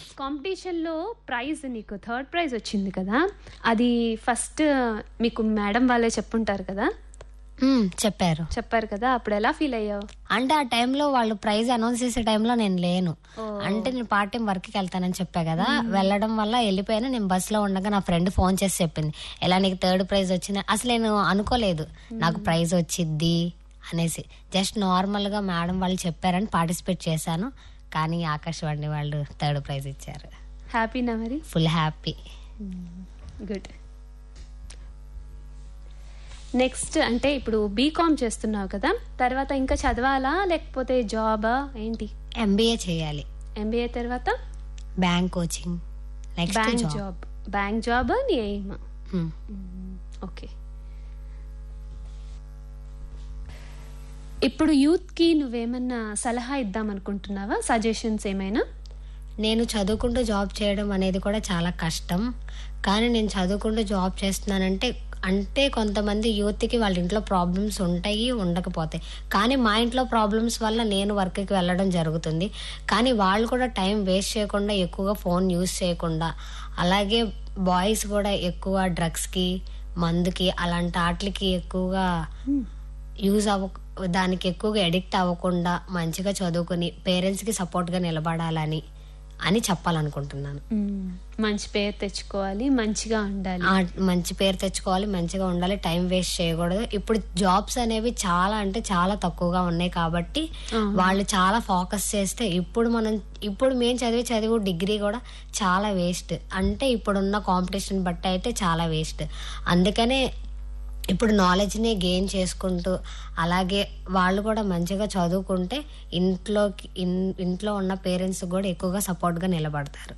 కాంపిటీషన్లో ప్రైజ్ నీకు third prize వచ్చింది కదా, అది ఫస్ట్ మీకు మేడం వాళ్ళే చెప్పుంటారు కదా? చెప్పారు కదా, అప్పుడు ఎలా ఫీల్ అయ్యావు? అంటే ఆ టైంలో వాళ్ళు ప్రైజ్ అనౌన్స్ చేసే టైంలో నేను లేను. అంటే నేను పార్ట్ టైం వర్క్కి వెళ్తానని చెప్పా కదా, వెళ్ళడం వల్ల వెళ్ళిపోయాను. నేను బస్సులో ఉండగా నా ఫ్రెండ్ ఫోన్ చేసి చెప్పింది, ఎలా నీకు థర్డ్ ప్రైజ్ వచ్చింది. అసలు నేను అనుకోలేదు నాకు ప్రైజ్ వచ్చిద్ది అనేసి. జస్ట్ నార్మల్ గా మేడం వాళ్ళు చెప్పారని పార్టిసిపేట్ చేశాను. కానీ ఆకాశవాణి వాళ్ళు థర్డ్ ప్రైజ్ ఇచ్చారు. హ్యాపీనా మరి? Full happy. గుడ్. నెక్స్ట్ అంటే ఇప్పుడు బీకామ్ చేస్తున్నావు కదా, తర్వాత ఇంకా చదవాలా లేకపోతే జాబా ఏంటి? ఎంబీఏ చేయాలి. ఎంబీఏ తర్వాత bank coaching, next job. Bank job నీ ఎయిమ్? ఓకే. ఇప్పుడు యూత్కి నువ్వేమన్నా సలహా ఇద్దాం అనుకుంటున్నావా? సజెషన్స్ ఏమైనా? నేను చదువుకుంటూ జాబ్ చేయడం అనేది కూడా చాలా కష్టం. కానీ నేను చదువుకుంటూ జాబ్ చేస్తున్నానంటే కొంతమంది యూత్కి వాళ్ళ ఇంట్లో ప్రాబ్లమ్స్ ఉంటాయి, ఉండకపోతాయి. కానీ మా ఇంట్లో ప్రాబ్లమ్స్ వల్ల నేను వర్క్కి వెళ్ళడం జరుగుతుంది. కానీ వాళ్ళు కూడా టైం వేస్ట్ చేయకుండా, ఎక్కువగా ఫోన్ యూజ్ చేయకుండా, అలాగే బాయ్స్ కూడా ఎక్కువ డ్రగ్స్కి, మందుకి, అలాంటి వాటికి ఎక్కువగా దానికి ఎక్కువగా అడిక్ట్ అవ్వకుండా మంచిగా చదువుకుని పేరెంట్స్కి సపోర్ట్గా నిలబడాలని చెప్పాలనుకుంటున్నాను. మంచి పేరు తెచ్చుకోవాలి, మంచిగా ఉండాలి. మంచి పేరు తెచ్చుకోవాలి, మంచిగా ఉండాలి, టైం వేస్ట్ చేయకూడదు. ఇప్పుడు జాబ్స్ అనేవి చాలా అంటే చాలా తక్కువగా ఉన్నాయి కాబట్టి వాళ్ళు చాలా ఫోకస్ చేస్తే ఇప్పుడు మేము చదివి డిగ్రీ కూడా చాలా వేస్ట్. అంటే ఇప్పుడున్న కాంపిటీషన్ బట్టి అయితే చాలా వేస్ట్. అందుకనే ఇప్పుడు నాలెడ్జ్ని గెయిన్ చేసుకుంటూ, అలాగే వాళ్ళు కూడా మంచిగా చదువుకుంటే ఇంట్లో ఉన్న పేరెంట్స్ కూడా ఎక్కువగా సపోర్ట్గా నిలబడతారు.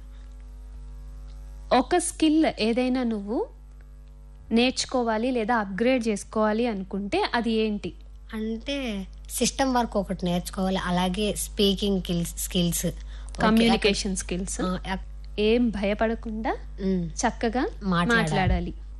ఒక స్కిల్ ఏదైనా నువ్వు నేర్చుకోవాలి లేదా అప్గ్రేడ్ చేసుకోవాలి అనుకుంటే అది ఏంటి? అంటే సిస్టమ్ వర్క్ ఒకటి నేర్చుకోవాలి, అలాగే స్పీకింగ్ స్కిల్స్, కమ్యూనికేషన్ స్కిల్స్. ఏం భయపడకుండా చక్కగా మాట్లాడాలి.